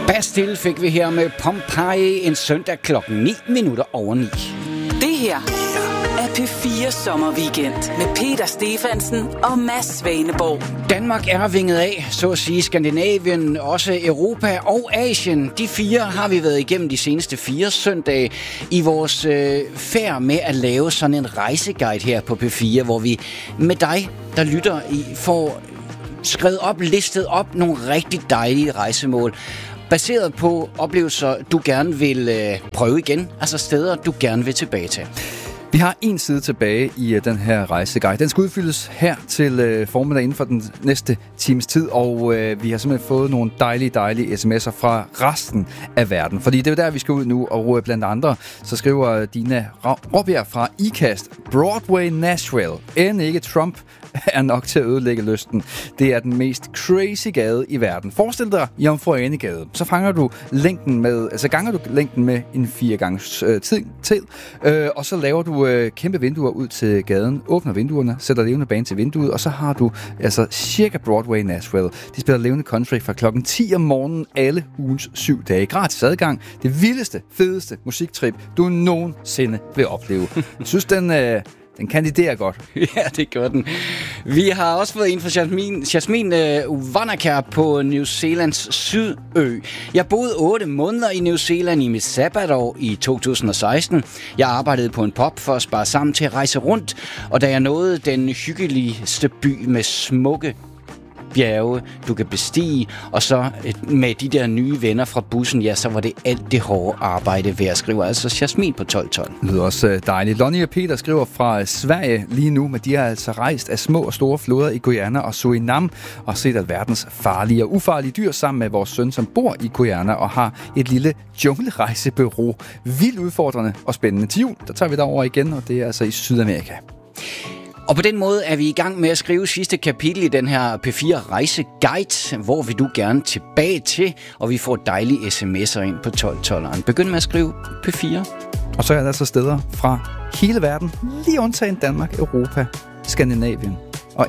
Bastille fik vi her med Pompeii en søndag klokken 9 minutter over 9. Det her er P4 Sommerweekend med Peter Stefansen og Mads Svaneborg. Danmark er vinget af, så at sige Skandinavien, også Europa og Asien. De 4 har vi været igennem de seneste 4 søndage i vores færd med at lave sådan en rejseguide her på P4, hvor vi med dig, der lytter, får skrevet op, listet op nogle rigtig dejlige rejsemål, baseret på oplevelser, du gerne vil prøve igen, altså steder, du gerne vil tilbage til. Vi har en side tilbage i den her rejseguide. Den skal udfyldes her til formiddag inden for den næste times tid, og vi har simpelthen fået nogle dejlige sms'er fra resten af verden. Fordi det er jo der, vi skal ud nu, og blandt andre, så skriver Dina Råbjerg fra IKAST: Broadway Nashville. End ikke Trump er nok til at ødelægge lysten. Det er den mest crazy gade i verden. Forestil dig Jomfru Ane Gade. Så ganger du længden med en 4 gange tid, og så laver du kæmpe vinduer ud til gaden, åbner vinduerne, sætter levende band til vinduet, og så har du altså cirka Broadway Nashville. De spiller levende country fra klokken 10 om morgenen alle ugens 7 dage. Gratis adgang. Det vildeste, fedeste musiktrip, du nogensinde vil opleve. Jeg synes, den kandiderer godt. Ja, det gør den. Vi har også fået en fra Jasmin Wanakar på New Zealands sydø. Jeg boede 8 måneder i New Zealand i mit sabbatår i 2016. Jeg arbejdede på en pub for at spare sammen til at rejse rundt, og da jeg nåede den hyggeligste by med smukke bjerge, du kan bestige, og så med de der nye venner fra bussen, ja, så var det alt det hårde arbejde værd, skriver altså Jasmin på 1212. Det lyder også dejligt. Lonnie og Peter skriver fra Sverige lige nu, men de har altså rejst af små og store floder i Guyana og Suriname og set alverdens farlige og ufarlige dyr sammen med vores søn, som bor i Guyana og har et lille junglerejsebureau. Vildt udfordrende og spændende. Til jul, der tager vi derover igen, og det er altså i Sydamerika. Og på den måde er vi i gang med at skrive sidste kapitel i den her P4 Rejseguide. Hvor vil du gerne tilbage til? Og vi får dejlige sms'er ind på 1212'eren. Begynd med at skrive P4. Og så er der så steder fra hele verden, lige undtagen Danmark, Europa, Skandinavien